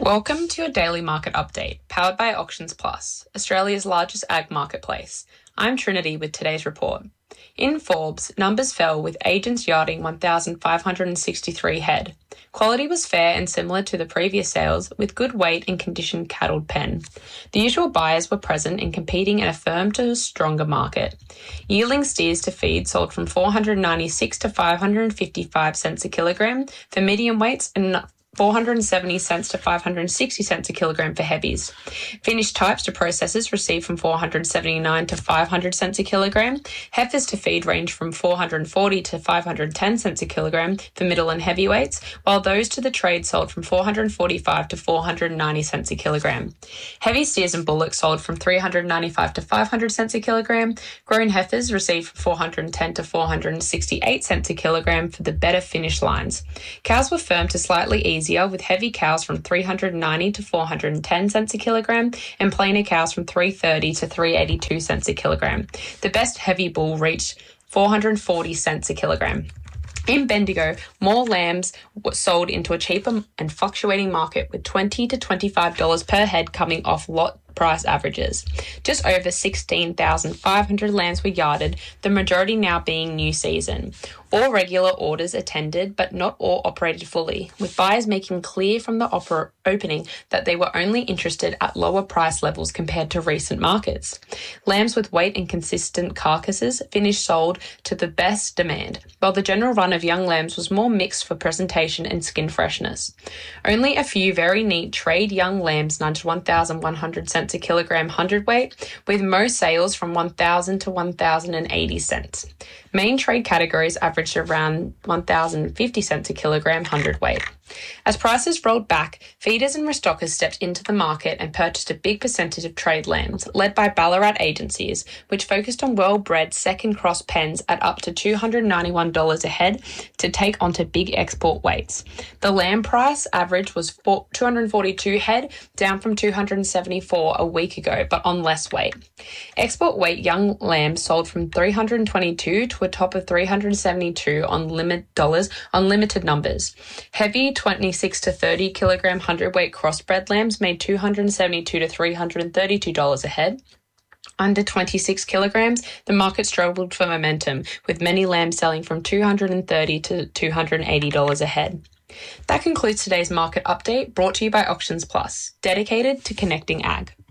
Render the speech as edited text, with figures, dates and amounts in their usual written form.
Welcome to your daily market update, powered by Auctions Plus, Australia's largest ag marketplace. I'm Trinity with today's report. In Forbes, numbers fell with agents yarding 1,563 head. Quality was fair and similar to the previous sales, with good weight and conditioned cattled pen. The usual buyers were present and competing in a firm to stronger market. Yielding steers to feed sold from 496 to 555 cents a kilogram for medium weights and 470 cents to 560 cents a kilogram for heavies. Finished types to processors received from 479 to 500 cents a kilogram. Heifers to feed range from 440 to 510 cents a kilogram for middle and heavyweights, while those to the trade sold from 445 to 490 cents a kilogram. Heavy steers and bullocks sold from 395 to 500 cents a kilogram. Grown heifers received from 410 to 468 cents a kilogram for the better finish lines. Cows were firm to slightly easier, with heavy cows from 390 to 410 cents a kilogram and plainer cows from 330 to 382 cents a kilogram. The best heavy bull reached 440 cents a kilogram. In Bendigo, more lambs were sold into a cheaper and fluctuating market, with $20 to $25 per head coming off lot price averages. Just over 16,500 lambs were yarded, the majority now being new season. All regular orders attended, but not all operated fully, with buyers making clear from the opening that they were only interested at lower price levels compared to recent markets. Lambs with weight and consistent carcasses finished sold to the best demand, while the general run of young lambs was more mixed for presentation and skin freshness. Only a few very neat trade young lambs nudged 1,100 cents a kilogram hundredweight, with most sales from 1,000 to 1,080 cents. Main trade categories averaged around 1,050 cents a kilogram hundredweight. As prices rolled back, feeders and restockers stepped into the market and purchased a big percentage of trade lambs, led by Ballarat agencies, which focused on well-bred second cross pens at up to $291 a head to take onto big export weights. The lamb price average was 242 head, down from 274 a week ago, but on less weight. Export weight young lambs sold from 322 to a top of 372 on limited numbers. Heavy 26 to 30 kilogram hundredweight crossbred lambs made $272 to $332 a head. Under 26 kilograms, the market struggled for momentum, with many lambs selling from $230 to $280 a head. That concludes today's market update, brought to you by Auctions Plus, dedicated to connecting ag.